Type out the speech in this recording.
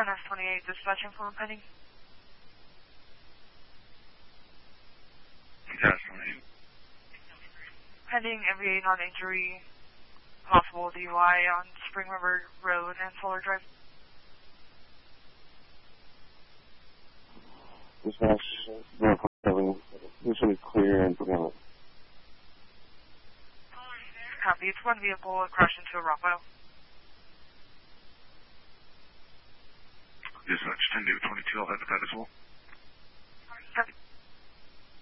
10S28, dispatching for pending. 10S28. Pending MVA non-injury, possible DUI on Spring River Road and Solar Drive. Dispatch 047. This should be clear and together. Copy. It's one vehicle crashed into a rock pile. Dispatch 10-22, I'll have that as well.